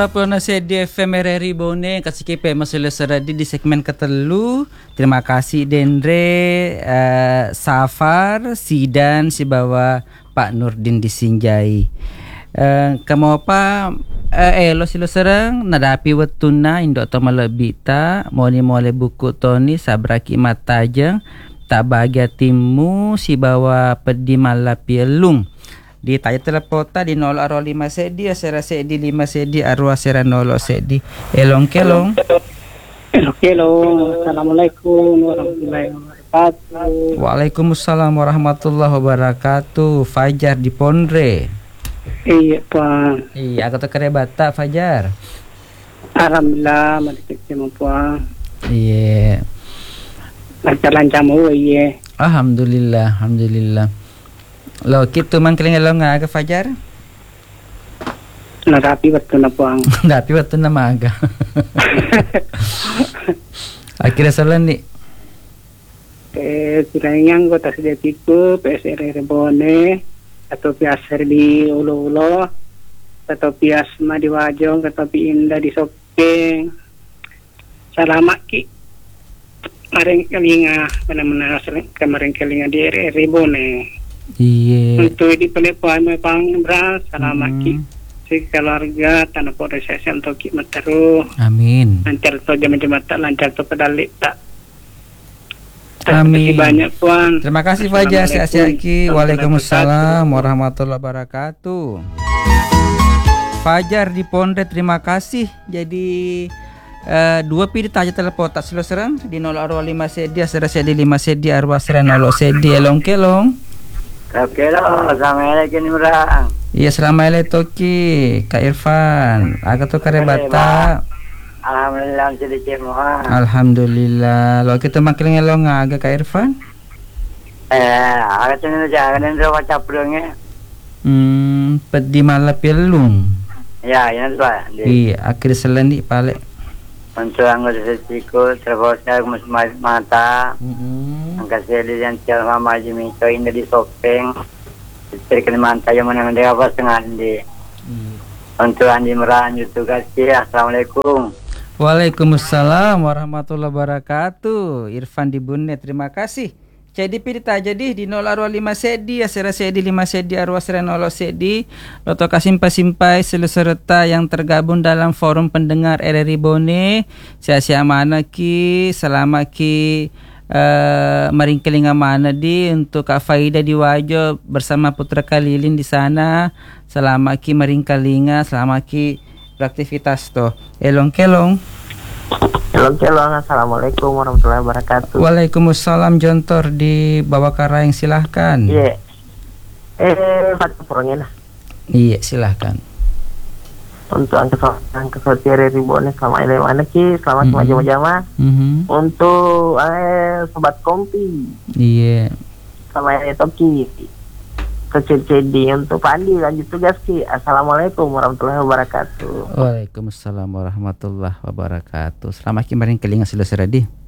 Pernah saya di FM RRI Bone kasih KP masih seradi di segmen ketelu. Terima kasih Dendre, Safar, Sidan, si bawa Pak Nurdin disinjai. Kamu apa? Lo silo serang nadapi wetuna indo to malebita mole buku Tony sabraki matajeng tak bahagia timu si bawa pedi malapielung. Di taya telepota di 0 5 sedi asera sedi 5 sedi arwah asera 0 sedi elong kelong. Assalamualaikum warahmatullahi wabarakatuh. Waalaikumsalam warahmatullahi wabarakatuh. Fajar di Pondre. Iya Pak. Iya aku tuh bata Fajar. Alhamdulillah malik semua Pak. Iya. Lancar mau iya. Alhamdulillah. Lo gitu mangkeling lo nggak ke Fajar? Narapi waktu na Pak. Narapi waktu na maga. Akhirnya salan nih. Siranyang kota sedetiku PSR Rebone atau piasar di Ulo-Ulo atau piasma di Wajong atau indah di Sopeng. Salamat ki. Kemarin kelinga benar-benar kemarin kelinga di Rebone. Iya. Untuk di pelepuan memang beras salamat ki. Si keluarga tanah proses untuk ki mataru. Amin. Lancar to jam-jam tak lancar to pedalik tak. Amin. Terima kasih banyak Puan. Terima kasih Fajar. Sehat-sehat. Waalaikumsalam warahmatullahi wabarakatuh. Fajar di Pondre terima kasih. Jadi dua pilih taja telepon tak selo serang di 0 arwah 5 sedi asera sedi 5 sedi arwah asera 0 sedi elong kelong. Assalamualaikum Imran. Iya assalamualaikum Toki Kak Irfan. Aku tuh karebata. Alhamdulillah sedikit mohon. Alhamdulillah. Lo kita makin ngelong agak Kak Irfan? Agak cenderung jangan ada wacap dongnya. Pedi malapilung. Ya, ini tuh. Iya, akhir selendi pale. Untuk anggota sesiku terbosnya mata. Angkat seli yang celma maju mito indah di Sopeng. Istri manta yang mana dia apa setengah di. Untuk Andi Meranju tugas ya. Assalamualaikum. Waalaikumsalam warahmatullahi wabarakatuh. Irfan di Bune terima kasih. Jadi pilih taja di 0 arwah 5 sedi asera sedi 5 sedi arwah asera 0 sedi. Loto kasimpai-simpai seluserta yang tergabung dalam forum pendengar RRI Bone. Sia-sia mana ki selama ki meringkelinga mana di untuk Kak Faida di Wajo bersama Putra Kalilin di sana. Selama ki meringkelinga selama ki beraktivitas toh. Elong kelong. Assalamualaikum warahmatullahi wabarakatuh. Waalaikumsalam Jontor di bawah Karang silahkan. Iya. Satu porongnya lah. Iya silahkan. Untuk angka RRI Bone selama ini mana ki selamat maju-maju. Untuk sobat kompi. Iya. Sama ini Toki. Kecil CD untuk Pak Andi lanjut tugas ki. Assalamualaikum warahmatullahi wabarakatuh. Waalaikumsalam warahmatullahi wabarakatuh. Selamat kemarin kelinga sila seradi.